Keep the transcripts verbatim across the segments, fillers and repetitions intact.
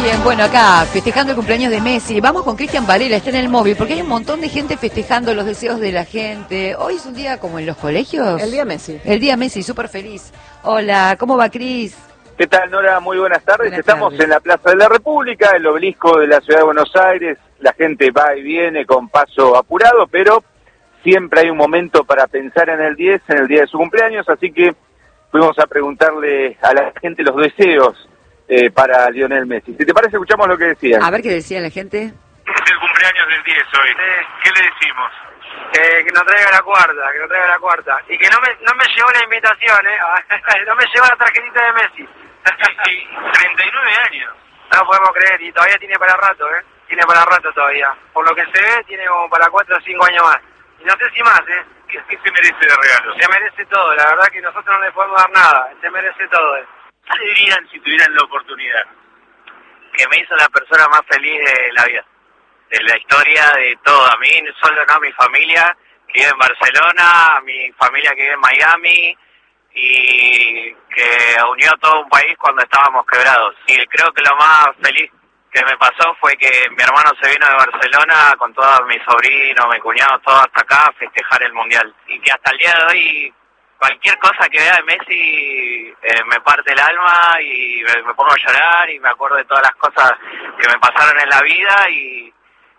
Bien, bueno, acá festejando el cumpleaños de Messi. Vamos con Cristian Varela, está en el móvil, porque hay un montón de gente festejando los deseos de la gente. Hoy es un día como en los colegios. El día Messi. El día Messi, súper feliz. Hola, ¿cómo va, Cris? ¿Qué tal, Nora? Muy buenas tardes. Buenas Estamos tardes. en la Plaza de la República, el obelisco de la Ciudad de Buenos Aires. La gente va y viene con paso apurado, pero siempre hay un momento para pensar en el diez, en el día de su cumpleaños, así que fuimos a preguntarle a la gente los deseos eh, para Lionel Messi. Si te parece, escuchamos lo que decían. A ver qué decía la gente. Es el cumpleaños del diez hoy. Sí. ¿Qué le decimos? Eh, que nos traiga la cuarta, que nos traiga la cuarta. Y que no me, no me llegó la invitación, ¿eh? No me llegó la tarjetita de Messi. Y, y treinta y nueve años. No podemos creer, y todavía tiene para rato, ¿eh? Tiene para rato todavía. Por lo que se ve, tiene como para cuatro o cinco años más. Y no sé si más, ¿eh? ¿Qué, qué se merece de regalo? Se merece todo, la verdad que nosotros no le podemos dar nada. Se merece todo, ¿eh? ¿Qué dirían si tuvieran la oportunidad? Que me hizo la persona más feliz de la vida. De la historia, de todo. A mí, solo no a mi familia, que vive en Barcelona, a mi familia que vive en Miami, y que unió a todo un país cuando estábamos quebrados. Y creo que lo más feliz que me pasó fue que mi hermano se vino de Barcelona con todos mis sobrinos, mi cuñado, todo hasta acá a festejar el Mundial. Y que hasta el día de hoy, cualquier cosa que vea de Messi eh, me parte el alma y me, me pongo a llorar y me acuerdo de todas las cosas que me pasaron en la vida y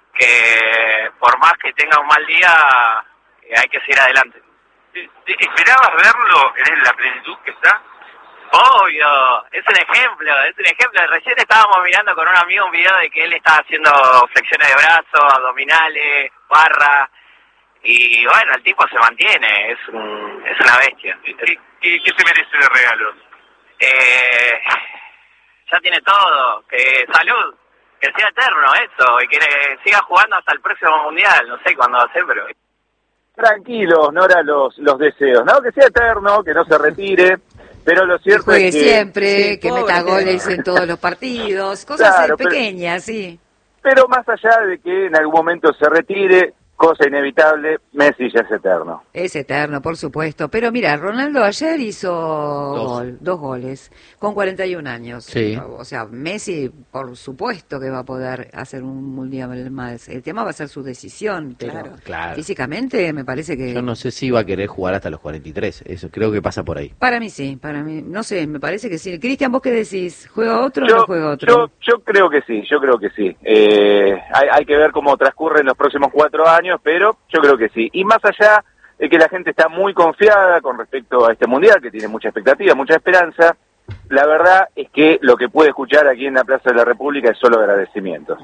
que por más que tenga un mal día, eh, hay que seguir adelante. ¿Esperabas verlo en la plenitud que está? Obvio, es un ejemplo, es un ejemplo. Recién estábamos mirando con un amigo un video de que él estaba haciendo flexiones de brazos, abdominales, barra, y bueno, el tipo se mantiene, es un, es una bestia. ¿Qué, qué, qué se merece de regalos? Eh, ya tiene todo, que salud, que sea eterno eso, y que siga jugando hasta el próximo Mundial, no sé cuándo va a ser, pero... Tranquilos, Nora, los, los deseos, ¿no? Que sea eterno, que no se retire, pero lo Que cierto juegue es que... siempre, Sí, que pobre. meta goles en todos los partidos, cosas Claro, eh, pero- pequeñas, sí. Pero más allá de que en algún momento se retire, cosa inevitable, Messi ya es eterno. Es eterno, por supuesto. Pero mira, Ronaldo ayer hizo Dos. gol, dos goles, con cuarenta y un años. Sí. O sea, Messi, por supuesto que va a poder hacer un mundial más. El tema va a ser su decisión, pero Claro. Claro. físicamente me parece que... Yo no sé si va a querer jugar hasta los cuarenta y tres. Eso creo que pasa por ahí. Para mí sí, para mí, no sé, me parece que sí. Cristian, ¿vos qué decís? ¿Juega otro o Yo, no juega otro? yo, yo creo que sí, yo creo que sí. Eh, hay, hay que ver cómo transcurren los próximos cuatro años, pero yo creo que sí. Y más allá de que la gente está muy confiada con respecto a este Mundial, que tiene mucha expectativa, mucha esperanza, la verdad es que lo que puede escuchar aquí en la Plaza de la República es solo agradecimientos.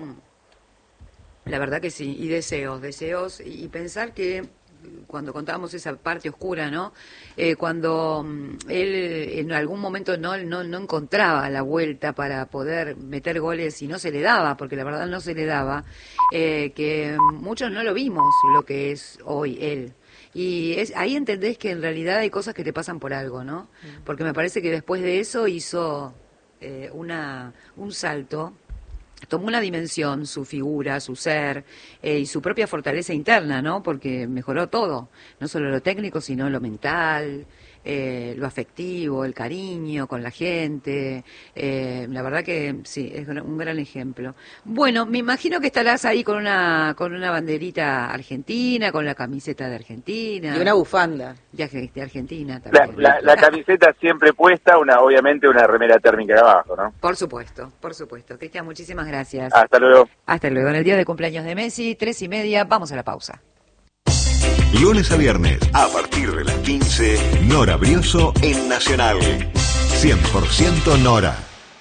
La verdad que sí, y deseos, deseos, y pensar que cuando contábamos esa parte oscura, ¿no? Eh, cuando mm, él en algún momento no, no, no encontraba la vuelta para poder meter goles y no se le daba, porque la verdad no se le daba, eh, que muchos no lo vimos lo que es hoy él. Y es, ahí entendés que en realidad hay cosas que te pasan por algo, ¿no? Porque me parece que después de eso hizo eh, una un salto, tomó una dimensión, su figura, su ser eh, y su propia fortaleza interna, ¿no? Porque mejoró todo, no solo lo técnico, sino lo mental, eh, lo afectivo, el cariño con la gente. Eh, la verdad que sí, es un gran ejemplo. Bueno, me imagino que estarás ahí con una con una banderita argentina, con la camiseta de Argentina. Y una bufanda. De, Arge- de Argentina La, también. la, la camiseta siempre puesta, una obviamente una remera térmica de abajo, ¿no? Por supuesto, por supuesto. Cristian, muchísimas gracias. Hasta luego. Hasta luego. En el día de cumpleaños de Messi, tres y media, vamos a la pausa. Lunes a viernes, a partir de las quince, Nora Brioso en Nacional. cien por ciento Nora.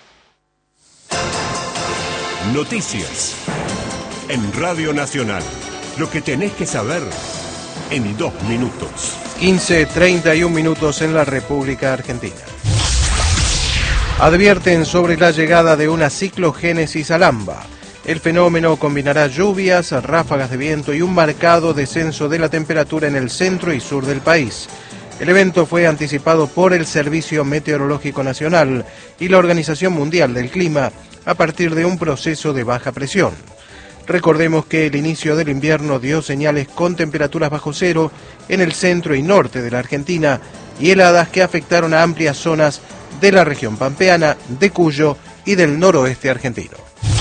Noticias. En Radio Nacional. Lo que tenés que saber en dos minutos. quince treinta y un minutos en la República Argentina. Advierten sobre la llegada de una ciclogénesis al AMBA. El fenómeno combinará lluvias, ráfagas de viento y un marcado descenso de la temperatura en el centro y sur del país. El evento fue anticipado por el Servicio Meteorológico Nacional y la Organización Mundial del Clima a partir de un proceso de baja presión. Recordemos que el inicio del invierno dio señales con temperaturas bajo cero en el centro y norte de la Argentina y heladas que afectaron a amplias zonas de la región pampeana, de Cuyo y del noroeste argentino.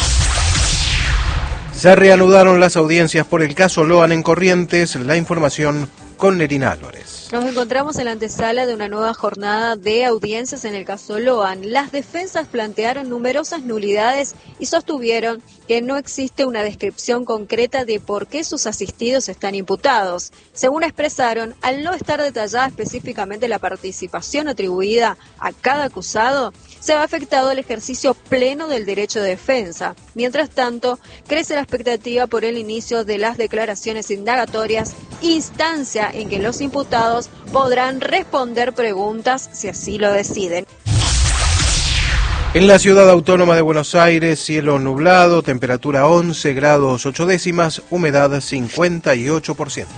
Se reanudaron las audiencias por el caso Loan en Corrientes. La información con Nerina Álvarez. Nos encontramos en la antesala de una nueva jornada de audiencias en el caso Loan. Las defensas plantearon numerosas nulidades y sostuvieron que no existe una descripción concreta de por qué sus asistidos están imputados. Según expresaron, al no estar detallada específicamente la participación atribuida a cada acusado, se ha afectado el ejercicio pleno del derecho de defensa. Mientras tanto, crece la expectativa por el inicio de las declaraciones indagatorias, instancia en que los imputados podrán responder preguntas si así lo deciden. En la ciudad autónoma de Buenos Aires, cielo nublado, temperatura once grados ocho décimas, humedad cincuenta y ocho por ciento.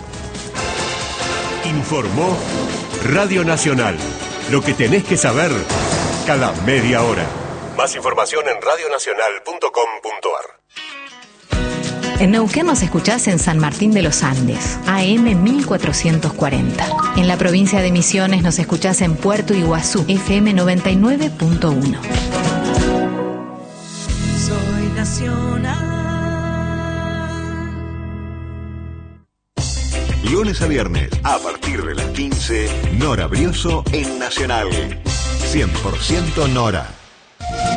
Informó Radio Nacional. Lo que tenés que saber cada media hora. Más información en radionacional punto com punto ar. En Neuquén nos escuchás en San Martín de los Andes, A M mil cuatrocientos cuarenta. En la provincia de Misiones nos escuchás en Puerto Iguazú, F M noventa y nueve punto uno. Soy nacional. Lunes a viernes, a partir de las quince, Nora Brioso en Nacional. cien por ciento Nora.